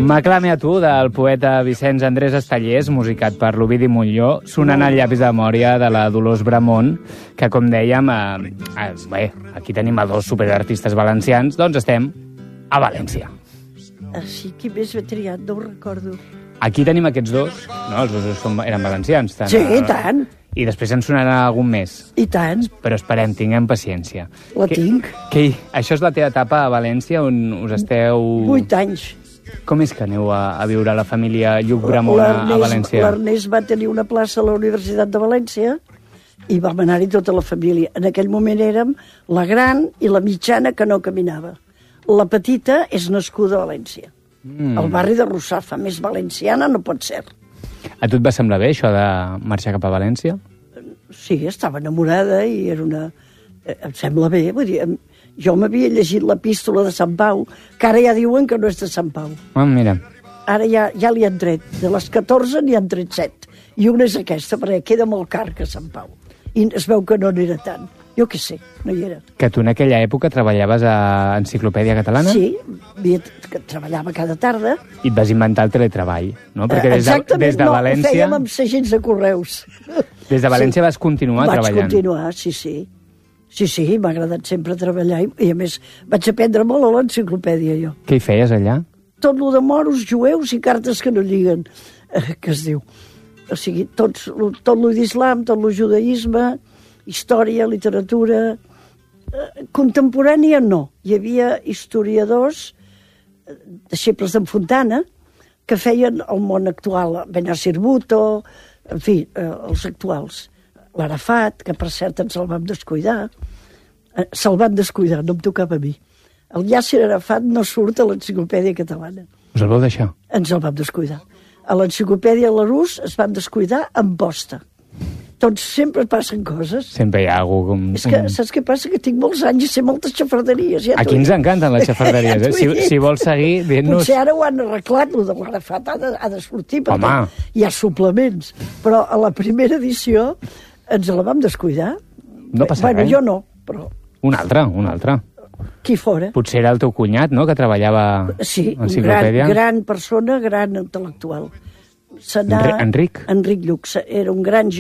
M'aclame a tu, del poeta Vicenç Andrés Estellés, musicat per l'Ovidi Montlló, sonant el llapis de memòria de la Dolors Bramont, que, com dèiem, bé, aquí tenim a dos superartistes valencians, doncs estem a València. Així, qui més m'he triat? No ho recordo. Aquí tenim aquests dos, no? Els dos eren valencians. Sí, i tant. I després en sonarà algun més. I tant. Però esperem, tinguem paciència. Tinc. Això és la teva etapa a València, on us esteu... 8 anys. Com és que aneu a viure a la família Lluc Bramont a València? L'Ernest va tenir una plaça a la Universitat de València i vam anar-hi tota la família. En aquell moment érem la gran i la mitjana que no caminava. La petita és nascuda a València. El barri de Russafa, més valenciana no pot ser. A tu et va semblar bé, això de marxar cap a València? Sí, estava enamorada i era una... Em sembla bé, vull dir... Jo m'havia llegit l'epístola de Sant Pau, que ara ja diuen que no és de Sant Pau. Mira. Ara ja li han tret. De les 14 n'hi han tret 7. I una és aquesta, perquè queda molt car que Sant Pau. I es veu que no n'era tant. Jo què sé, no hi era. Que tu en aquella època treballaves a Enciclopèdia Catalana? Sí, treballava cada tarda. I et vas inventar el teletreball, no? Perquè des de València... Ho fèiem amb segells de correus. Des de València vas continuar treballant. Vaig continuar, sí. Sí, m'ha agradat sempre treballar i a més vaig aprendre molt a l'enciclopèdia jo. Què hi feies allà? Tot lo de moros, jueus i cartes que no lliguen, que es diu. O sigui, tot lo d'islam, tot lo judaïsme, història, literatura... Contemporània no. Hi havia historiadors, deixebles d'en Fontana, que feien el món actual, Benazir Bhutto, en fi, els actuals. L'Arafat, que per cert ens el vam descuidar. Se'l van descuidar, no em tocava a mi. El Yasser Arafat no surt a l'Enciclopèdia Catalana. Us el vau deixar? Ens el vam descuidar. A l'Enciclopèdia Larousse es van descuidar amb bosta. Doncs sempre passen coses. Sempre hi ha algú com... És que, saps què passa? Que tinc molts anys i sé moltes xafarderies. Aquí ens encanten les xafarderies. Si vols seguir, dient-nos... Potser ara ho han arreglat, el de l'Arafat ha de sortir, perquè hi ha suplements. Però a la primera edició ens la vam descuidar. No passa res. Jo no, però... Un altre. Qui fora. Potser era el teu cunyat, no?, que treballava a Enciclopèdia. Sí, gran persona, gran intel·lectual. Enric? Enric Lluc, era un gran